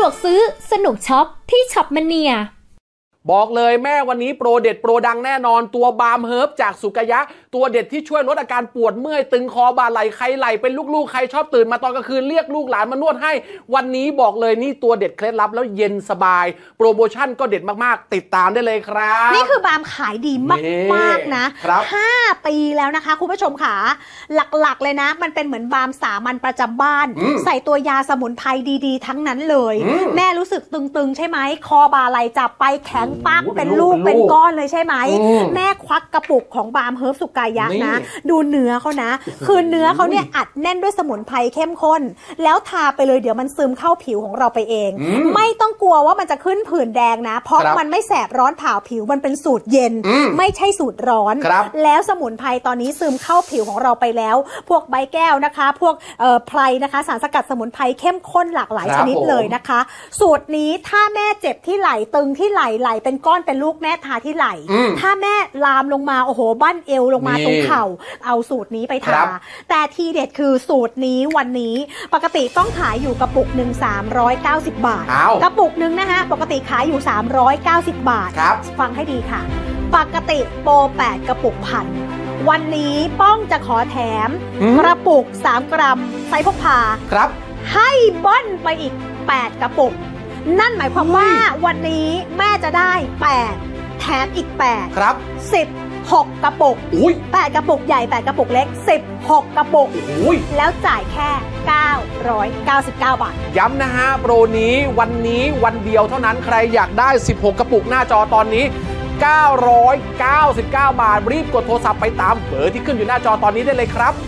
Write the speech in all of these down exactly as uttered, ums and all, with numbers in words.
กซื้อสนุกช็อปที่ช็อปมเนียบอกเลยแม่วันนี้โปรเด็ดโปรดังแน่นอนตัวบาล์มเฮิร์บจากสุกยะตัวเด็ดที่ช่วยลดอาการปวดเมื่อยตึงคอบ่าไหล่ใครไหล่เป็นลูกๆใครชอบตื่นมาตอนกลางคืนเรียกลูกหลานมานวดให้วันนี้บอกเลยนี่ตัวเด็ดเคล็ดลับแล้วเย็นสบายโปรโมชั่นก็เด็ดมากๆติดตามได้เลยครับนี่คือบาล์มขายดีมากๆนะห้าปีแล้วนะคะคุณผู้ชมค่ะหลักๆเลยนะมันเป็นเหมือนบาล์มสามัญประจำบ้านใส่ตัวยาสมุนไพรดีๆทั้งนั้นเลยแม่รู้สึกตึงๆใช่ไหมคอบ่าไหล่จับไปแข็งปักเป็นลูกเป็นก้อนเลยใช่ไหมแม่ควักกระปุกของบาล์มเฮิร์บสุกายะนะดูเนื้อเขานะคือเนื้อเขาเนี่ยอัดแน่นด้วยสมุนไพรเข้มข้นแล้วทาไปเลยเดี๋ยวมันซึมเข้าผิวของเราไปเองไม่ต้องกลัวว่ามันจะขึ้นผื่นแดงนะเพราะมันไม่แสบร้อนเผาผิวมันเป็นสูตรเย็นไม่ใช่สูตรร้อนแล้วสมุนไพรตอนนี้ซึมเข้าผิวของเราไปแล้วพวกใบแก้วนะคะพวกไพรนะคะสารสกัดสมุนไพรเข้มข้นหลากหลายชนิดเลยนะคะสูตรนี้ถ้าแม่เจ็บที่ไหล่ตึงที่ไหล่ไหล่เป็นก้อนเป็นลูกแม่ทาที่ไหล่ถ้าแม่ลามลงมาโอ้โหบั้นเอวลงมาตรงเข่าเอาสูตรนี้ไปทาแต่ทีเด็ดคือสูตรนี้วันนี้ปกติต้องขายอยู่กระปุกหนึ่งสามร้อยเก้าสิบบาทกระปุกหนึ่งนะคะปกติขายอยู่สามร้อยเก้าสิบบาทฟังให้ดีค่ะปกติโปรแปดกระปุกพันวันนี้ป้องจะขอแถมกระปุกสามกรัมไซส์พกพาครับให้เบิ้ลไปอีกแปดกระปุกนั่นหมายความว่าวันนี้แม่จะได้แปดแถมอีกแปดครับสิบหกกระปุกอุ้ยแปดกระปุกใหญ่แปดกระปุกเล็กสิบหกกระปุกอุ้ยแล้วจ่ายแค่เก้าร้อยเก้าสิบเก้าบาทย้ำนะฮะโปรนี้วันนี้วันเดียวเท่านั้นใครอยากได้สิบหกกระปุกหน้าจอตอนนี้เก้าร้อยเก้าสิบเก้าบาทรีบกดโทรศัพท์ไปตามเบอร์ที่ขึ้นอยู่หน้าจอตอนนี้ได้เลยครับ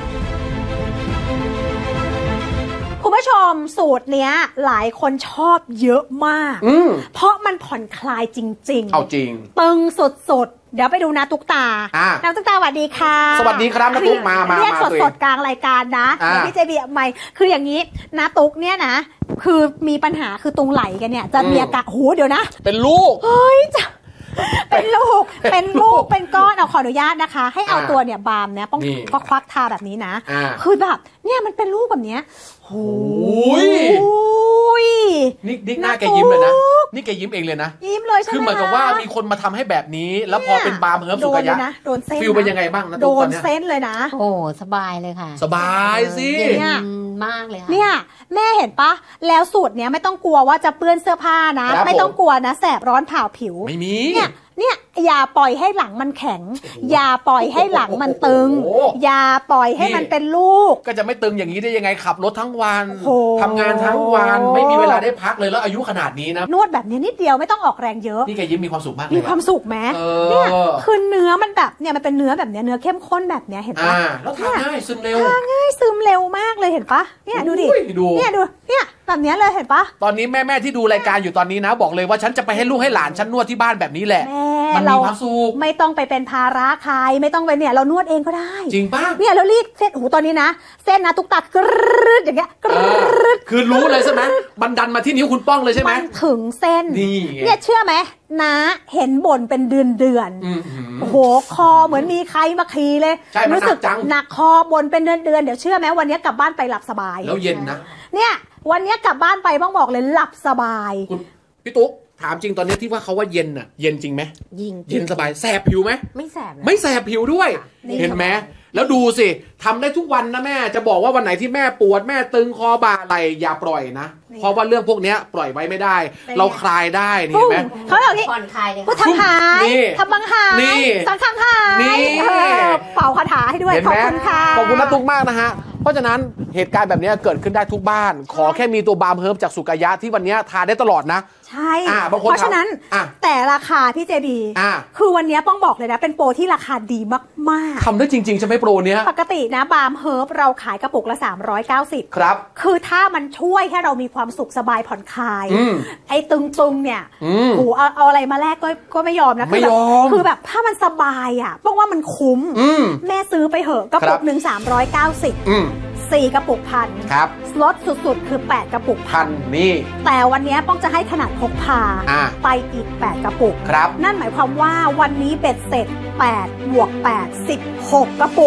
คุณผู้ชมสูตรเนี้ยหลายคนชอบเยอะมากเพราะมันผ่อนคลายจริงๆเอาจริงตึงสุดๆเดี๋ยวไปดูนะตุ๊กตาน้ำตุ๊กตาสวัสดีค่ะสวัสดีครับน้าตุ๊กมามาเรียกสดๆกลางรายการนะพี่เจบีใหม่คืออย่างนี้น้าตุ๊กเนี่ยนะคือมีปัญหาคือตรงไหล่กันเนี่ยจะมีอาการโหเดี๋ยวนะเป็นลูกเฮ้ยจะเป็นลูกเป็นลูกเป็นก้อนเอาขออนุญาตนะคะให้เอาตัวเนี่ยบาล์มเนี่ยป้องก็ควักทาแบบนี้นะคือแบบเนี่ยมันเป็นลูกแบบเนี้ยโอ้ยนี่นี่หน้าแกยิ้มเลยนะนี่แกยิ้มเองเลยนะยิ้มเลยใช่ไหมคือเหมือนกับว่ามีคนมาทำให้แบบนี้แล้วพอเป็นบาล์มเฮิร์บสุกยะโดนเส้นฟิลเป็นยังไงบ้างนะโดนเส้นเลยนะโอ้สบายเลยค่ะสบายสิเนี่ยมากเลยค่ะเนี่ยแม่เห็นปะแล้วสูตรเนี้ยไม่ต้องกลัวว่าจะเปื้อนเสื้อผ้านะไม่ต้องกลัวนะแสบร้อนเผาผิวไม่มีเนี่ยเนี่ยอย่าปล่อยให้หลังมันแข็งอย่าปล่อยให้หลังมันตึงอย่าปล่อยให้มันเป็นลูกก็จะไม่ตึงอย่างนี้ได้ยังไงขับรถทั้งวันทำงานทั้งวันไม่มีเวลาได้พักเลยแล้วอายุขนาดนี้นะนวดแบบนี้นิดเดียวไม่ต้องออกแรงเยอะนี่แกยิ้มมีความสุขมากเลยมีความสุขไหมเนี่ยคือเนื้อมันแบบเนี่ยมันเป็นเนื้อแบบเนี้ยเนื้อเข้มข้นแบบเนี้ยเห็นปะแล้วทาง่ายซึมเร็วทาง่ายซึมเร็วมากเลยเห็นปะเนี่ยดูดิเนี่ยดูเนี่ยแบบนี้เลยเห็นปะตอนนี้แม่แม่ที่ดูรายการอยู่ตอนนี้นะบอกเลยว่าฉันจะไปให้ลูกให้หลานฉันนวดที่บ้านแบบนี้แหละมันมีความสุขไม่ต้องไปเป็นภาระใครไม่ต้องไปเนี่ยเรานวดเองก็ได้จริงป่ะเนี่ยเรารีดเส้นหูตอนนี้นะเส้นนะตุ๊กตากรึดอย่างเงี้ยกรึดคือรู้เลยใช่ไหมบันดันมาที่นิ้วคุณป้องเลยใช่ไหมถึงเส้นเนี่ยเชื่อไหมนะเห็นบ่นเป็นเดือนเดือนโอ้โหคอเหมือนมีใครมาขี่เลยรู้สึกหนักคอบ่นเป็นเดือนเดือนเดี๋ยวเชื่อไหมวันนี้กลับบ้านไปหลับสบายแล้วเย็นนะเนี่ยวันนี้กลับบ้านไปบ้องบอกเลยหลับสบายพี่ตุ๊กถามจริงตอนนี้ที่ว่าเขาว่าเย็นน่ะเย็นจริงไหมเย็นสบายแสบผิวไหมไม่แสบไม่แสบผิวด้วยเห็นไหมแล้วดูสิทำได้ทุกวันนะแม่จะบอกว่าวันไหนที่แม่ปวดแม่ตึงคอบ่าไหล่อย่าปล่อยนะเพราะว่าเรื่องพวกนี้ปล่อยไว้ไม่ได้เราคลายได้นี่เห็นไหมเขาบอกนี่ผ่อนคลายเลยผู้ทำหายทำบังหายสังขังหายเป่าคาถาให้ด้วยขอบคุณค่ะขอบคุณน้าตุ๊กมากนะฮะเพราะฉะนั้นเหตุการณ์แบบนี้เกิดขึ้นได้ทุกบ้านขอแค่มีตัวบาล์มเฮิร์บจากสุกยะที่วันนี้ทานได้ตลอดนะใช่เพราะฉะนั้นแต่ราคาพี่เจบีคือวันนี้ต้องบอกเลยนะเป็นโปรที่ราคาดีมากๆทำได้จริงๆใช่ไหมโปรเนี้ยปกตินะบาล์มเฮิร์บเราขายกระปุกละสามร้อยเก้าสิบครับคือถ้ามันช่วยให้เรามีความสุขสบายผ่อนคลายไอ้ตึงๆเนี่ยโหเอาเอาอะไรมาแลกก็ก็ไม่ยอมนะไม่ยอมคือแบบถ้ามันสบายอ่ะป้องว่ามันคุ้มแม่ซื้อไปเหอะกระปุกหนึ่งสามร้อยเก้าสิบสี่กระปุกพันครับลดสุดๆคือแปดกระปุกพันนี่แต่วันนี้ป้องจะให้ขนาดพกพาไปอีกแปดกระปุกครับนั่นหมายความว่าวันนี้เบ็ดเสร็จแปดบวกแปด สิบหกกระปุก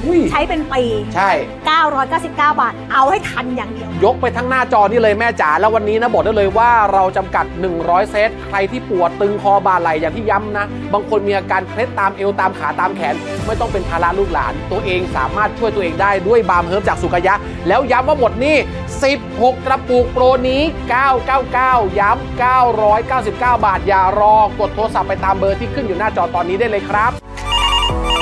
ใช้เป็นปีใช่เก้าร้อยเก้าสิบเก้าบาทเอาให้ทันอย่างเดียวยกไปทั้งหน้าจอนี่เลยแม่จ๋าแล้ววันนี้นะบอกได้เลยว่าเราจำกัดหนึ่งร้อยเซตใครที่ปวดตึงคอบ่าไหล่อย่างที่ย้ำนะบางคนมีอาการเคล็ดตามเอวตามขาตามแขนไม่ต้องเป็นภาระลูกหลานตัวเองสามารถช่วยตัวเองได้ด้วยบาล์มเฮิร์บจากสุกายะแล้วย้ำว่าหมดนี่สิบหกกระปุกโปรนี้เก้าร้อยเก้าสิบเก้าย้ำเก้าร้อยเก้าสิบเก้าบาทอย่ารอกดโทรศัพท์ไปตามเบอร์ที่ขึ้นอยู่หน้าจอตอนนี้ได้เลยครับ